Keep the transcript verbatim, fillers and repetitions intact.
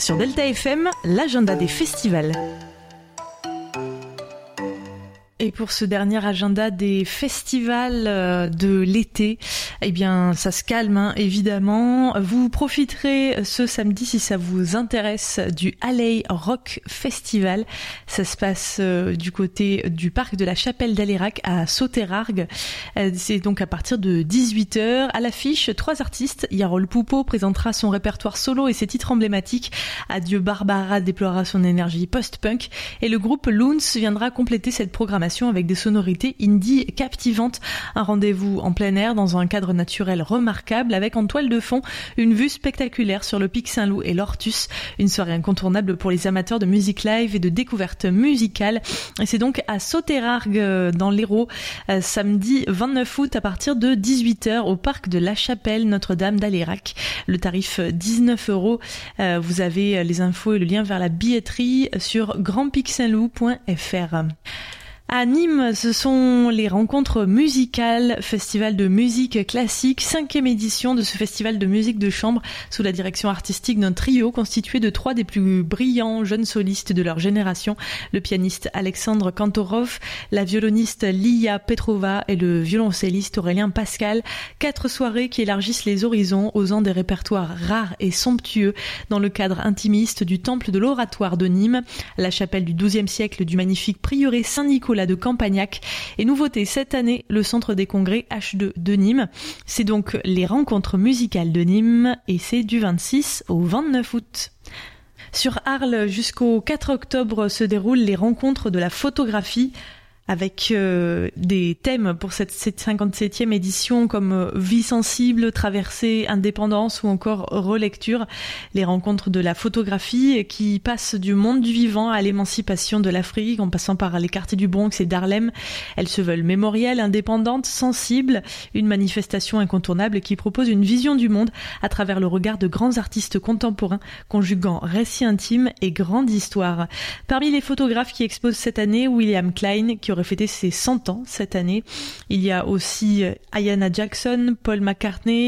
Sur Delta F M, l'agenda des festivals. Et pour ce dernier agenda des festivals de l'été, eh bien, ça se calme, hein, évidemment. Vous profiterez ce samedi, si ça vous intéresse, du Alley Rock Festival. Ça se passe euh, du côté du parc de la Chapelle d'Alérac à Sauterargues. Euh, c'est donc à partir de dix-huit heures. À l'affiche, trois artistes. Yarol Poupeau présentera son répertoire solo et ses titres emblématiques. Adieu Barbara déploiera son énergie post-punk. Et le groupe Loons viendra compléter cette programmation avec des sonorités indie captivantes. Un rendez-vous en plein air dans un cadre naturel remarquable avec en toile de fond une vue spectaculaire sur le pic Saint-Loup et l'Ortus. Une soirée incontournable pour les amateurs de musique live et de découverte musicale. Et c'est donc à Sauterargues dans l'Hérault, samedi vingt-neuf août à partir de dix-huit heures au parc de la Chapelle Notre-Dame d'Alérac. Le tarif dix-neuf euros. Vous avez les infos et le lien vers la billetterie sur grand pic saint loup point f r. À Nîmes, ce sont les rencontres musicales, festival de musique classique, cinquième édition de ce festival de musique de chambre sous la direction artistique d'un trio constitué de trois des plus brillants jeunes solistes de leur génération, le pianiste Alexandre Kantorov, la violoniste Lia Petrova et le violoncelliste Aurélien Pascal. Quatre soirées qui élargissent les horizons, osant des répertoires rares et somptueux dans le cadre intimiste du temple de l'oratoire de Nîmes, la chapelle du douzième siècle du magnifique prieuré Saint-Nicolas de Campagnac. Et nouveauté cette année, le centre des congrès H deux de Nîmes. C'est donc les rencontres musicales de Nîmes et c'est du vingt-six au vingt-neuf août. Sur Arles, jusqu'au quatre octobre se déroulent les rencontres de la photographie avec euh, des thèmes pour cette, cette cinquante-septième édition comme euh, vie sensible, traversée, indépendance ou encore relecture. Les rencontres de la photographie qui passent du monde du vivant à l'émancipation de l'Afrique en passant par les quartiers du Bronx et d'Harlem. Elles se veulent mémorielles, indépendantes, sensibles, une manifestation incontournable qui propose une vision du monde à travers le regard de grands artistes contemporains conjuguant récit intime et grande histoire. Parmi les photographes qui exposent cette année, William Klein qui aurait fêté ses cent ans cette année. Il y a aussi Ayanna Jackson, Paul McCartney,